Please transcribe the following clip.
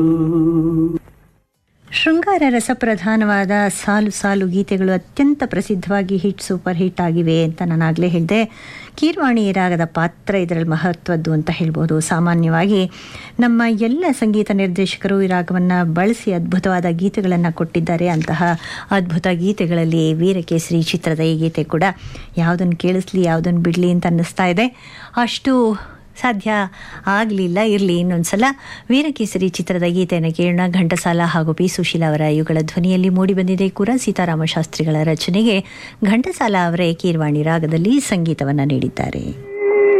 ಶೃಂಗಾರ ರಸಪ್ರಧಾನವಾದ ಸಾಲು ಸಾಲು ಗೀತೆಗಳು ಅತ್ಯಂತ ಪ್ರಸಿದ್ಧವಾಗಿ ಸೂಪರ್ ಹಿಟ್ ಆಗಿವೆ ಅಂತ ನಾನು ಆಗಲೇ ಹೇಳಿದೆ. ಕೀರ್ವಾಣಿ ರಾಗದ ಪಾತ್ರ ಇದರಲ್ಲಿ ಮಹತ್ವದ್ದು ಅಂತ ಹೇಳ್ಬೋದು. ಸಾಮಾನ್ಯವಾಗಿ ನಮ್ಮ ಎಲ್ಲ ಸಂಗೀತ ನಿರ್ದೇಶಕರು ಈ ರಾಗವನ್ನು ಬಳಸಿ ಅದ್ಭುತವಾದ ಗೀತೆಗಳನ್ನು ಕೊಟ್ಟಿದ್ದಾರೆ. ಅಂತಹ ಅದ್ಭುತ ಗೀತೆಗಳಲ್ಲಿ ವೀರಕೇಸರಿ ಚಿತ್ರದ ಈ ಗೀತೆ ಕೂಡ ಯಾವುದನ್ನು ಕೇಳಿಸ್ಲಿ ಯಾವುದನ್ನು ಬಿಡಲಿ ಅಂತ ಅನ್ನಿಸ್ತಾ ಇದೆ. ಅಷ್ಟು ಸಾಧ್ಯ ಆಗಲಿಲ್ಲ. ಇರಲಿ, ಇನ್ನೊಂದ್ಸಲ ವೀರಕೇಸರಿ ಚಿತ್ರದ ಗೀತೆಯನ್ನು ಕೇಳೋಣ. ಘಂಟಸಾಲ ಹಾಗೂ ಪಿ ಸುಶೀಲಾ ಅವರ ಇವುಗಳ ಧ್ವನಿಯಲ್ಲಿ ಮೂಡಿಬಂದಿದೆ. ಕುರ ಸೀತಾರಾಮ ಶಾಸ್ತ್ರಿಗಳ ರಚನೆಗೆ ಘಂಟಸಾಲ ಅವರೇ ಕೀರ್ವಾಣಿ ರಾಗದಲ್ಲಿ ಸಂಗೀತವನ್ನು ನೀಡಿದ್ದಾರೆ.